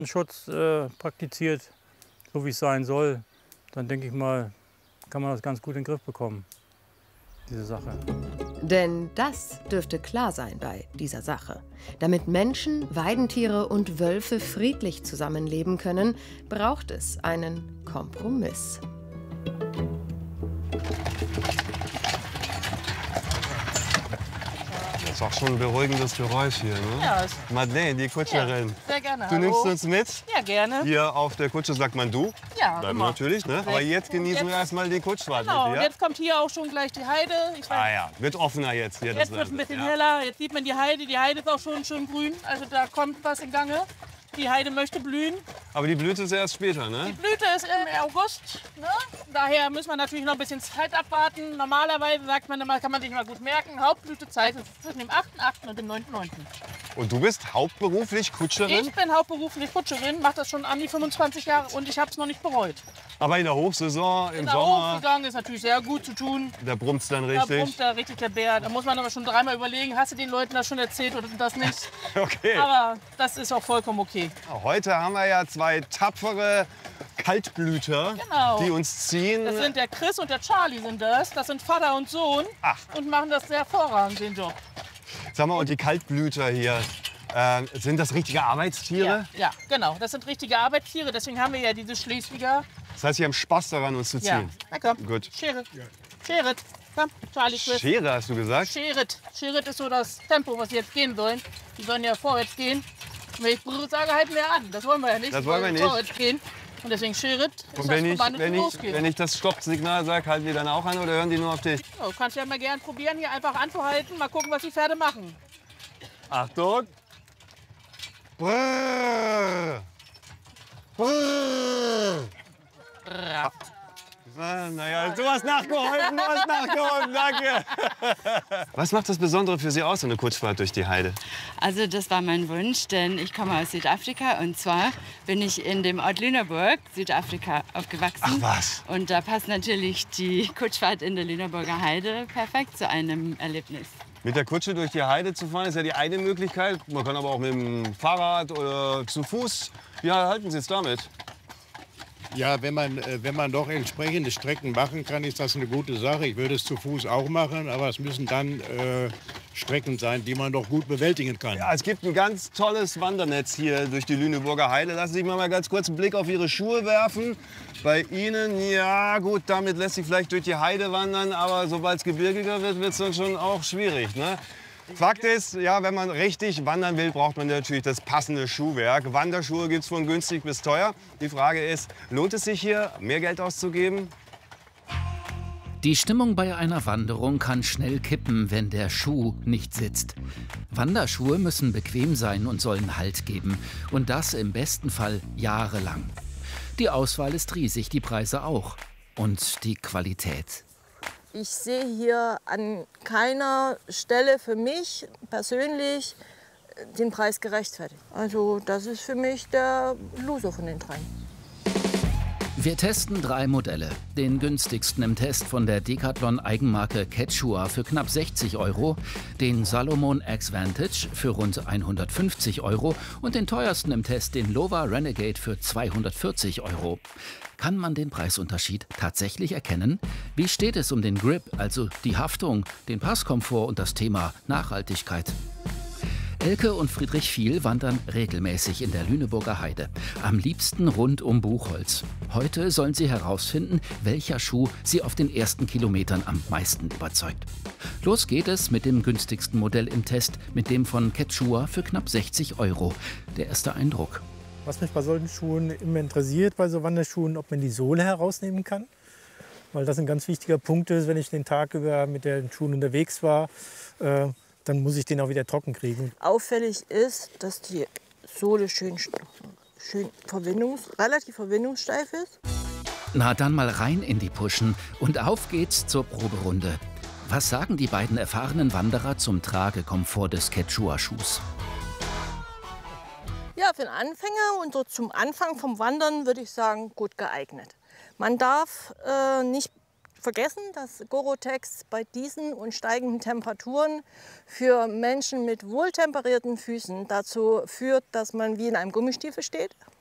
Schutz praktiziert, so wie es sein soll, dann denke ich mal, kann man das ganz gut in den Griff bekommen, diese Sache. Denn das dürfte klar sein bei dieser Sache. Damit Menschen, Weidentiere und Wölfe friedlich zusammenleben können, braucht es einen Kompromiss. Das ist auch schon ein beruhigendes Geräusch hier, ne? Ja. Madeleine, die Kutscherin. Ja, sehr gerne. Du nimmst uns mit? Ja, gerne. Hier auf der Kutsche sagt man du. Ja, Bleiben immer. natürlich, ne? Aber jetzt genießen wir erstmal die Kutschfahrt Genau, mit und dir. jetzt kommt hier auch schon gleich die Heide. Ich weiß, Ah ja, wird offener jetzt hier. jetzt wird es ein bisschen heller, jetzt sieht man die Heide. Die Heide ist auch schon schön grün, also da kommt was in Gange. Die Heide möchte blühen. Aber die Blüte ist erst später, Die ne? Blüte ist im August. Ne? Daher müssen wir natürlich noch ein bisschen Zeit abwarten. Normalerweise sagt man immer, kann man sich mal gut merken, Hauptblütezeit ist zwischen dem 8.8. und dem 9.9. Und du bist hauptberuflich Kutscherin? Ich bin hauptberuflich Kutscherin, mache das schon an die 25 Jahre und ich habe es noch nicht bereut. Aber in der Hochsaison, im In der Sommer, Hochsaison ist natürlich sehr gut zu tun. da brummt's dann Da richtig. brummt da richtig der Bär. Da muss man aber schon dreimal überlegen, hast du den Leuten das schon erzählt oder das nicht. Okay. Aber das ist auch vollkommen okay. Heute haben wir ja zwei tapfere Kaltblüter, Genau. die uns ziehen. Das sind der Chris und der Charlie sind das. Das sind Vater und Sohn Ach. und machen das sehr hervorragend, den Job. Sag mal, und die Kaltblüter hier, sind das richtige Arbeitstiere? Ja, genau. Das sind richtige Arbeitstiere. Deswegen haben wir ja diese Schleswiger. Das heißt, sie haben Spaß daran, uns zu Ja. ziehen. Na komm, Gut. Schere. Schere. Komm, Charlie, Chris. Schere, hast du gesagt? Scheret. Scheret ist so das Tempo, was sie jetzt gehen sollen. Die sollen ja vorwärts gehen. Und wenn ich Brrr sage, halten wir an. Das wollen wir ja nicht. Das Die wollen wir nicht. Vorwärts gehen. Und deswegen Scheret ist Und das wenn ich, Verband, wenn, das ich, losgeht. wenn ich das Stoppsignal sage, halten die dann auch an oder hören die nur auf dich? Ja, du kannst ja mal gern probieren, hier einfach anzuhalten. Mal gucken, was die Pferde machen. Achtung! Brrr. Brrr. Naja, du hast nachgeholfen, danke. Was macht das Besondere für Sie aus, so eine Kutschfahrt durch die Heide? Also das war mein Wunsch, denn ich komme aus Südafrika und zwar bin ich in dem Ort Lüneburg, Südafrika, aufgewachsen. Ach was. Und da passt natürlich die Kutschfahrt in der Lüneburger Heide perfekt zu einem Erlebnis. Mit der Kutsche durch die Heide zu fahren, ist ja die eine Möglichkeit. Man kann aber auch mit dem Fahrrad oder zu Fuß. Wie halten Sie es damit? Ja, wenn man doch entsprechende Strecken machen kann, ist das eine gute Sache. Ich würde es zu Fuß auch machen, aber es müssen dann Strecken sein, die man doch gut bewältigen kann. Ja, es gibt ein ganz tolles Wandernetz hier durch die Lüneburger Heide. Lassen Sie sich mal ganz kurz einen Blick auf Ihre Schuhe werfen. Bei Ihnen, ja gut, damit lässt sich vielleicht durch die Heide wandern, aber sobald es gebirgiger wird, wird es dann schon auch schwierig, ne? Fakt ist, ja, wenn man richtig wandern will, braucht man natürlich das passende Schuhwerk. Wanderschuhe gibt es von günstig bis teuer. Die Frage ist, lohnt es sich hier, mehr Geld auszugeben? Die Stimmung bei einer Wanderung kann schnell kippen, wenn der Schuh nicht sitzt. Wanderschuhe müssen bequem sein und sollen Halt geben. Und das im besten Fall jahrelang. Die Auswahl ist riesig, die Preise auch. Und die Qualität. Ich sehe hier an keiner Stelle für mich persönlich den Preis gerechtfertigt. Also das ist für mich der Loser von den dreien. Wir testen 3 Modelle. Den günstigsten im Test von der Decathlon Eigenmarke Quechua für knapp 60 €, den Salomon X Vantage für rund 150 € und den teuersten im Test, den Lova Renegade für 240 €. Kann man den Preisunterschied tatsächlich erkennen? Wie steht es um den Grip, also die Haftung, den Passkomfort und das Thema Nachhaltigkeit? Elke und Friedrich Viel wandern regelmäßig in der Lüneburger Heide. Am liebsten rund um Buchholz. Heute sollen sie herausfinden, welcher Schuh sie auf den ersten Kilometern am meisten überzeugt. Los geht es mit dem günstigsten Modell im Test, mit dem von Quechua für knapp 60 €. Der erste Eindruck. Was mich bei solchen Schuhen immer interessiert, bei so Wanderschuhen, ob man die Sohle herausnehmen kann. Weil das ein ganz wichtiger Punkt ist, wenn ich den Tag über mit den Schuhen unterwegs war, dann muss ich den auch wieder trocken kriegen. Auffällig ist, dass die Sohle relativ verwindungssteif ist. Na dann mal rein in die Puschen und auf geht's zur Proberunde. Was sagen die beiden erfahrenen Wanderer zum Tragekomfort des Quechua-Schuhs? Ja, für den Anfänger und so zum Anfang vom Wandern würde ich sagen, gut geeignet. Man darf nicht vergessen, dass Gore-Tex bei diesen und steigenden Temperaturen für Menschen mit wohltemperierten Füßen dazu führt, dass man wie in einem Gummistiefel steht.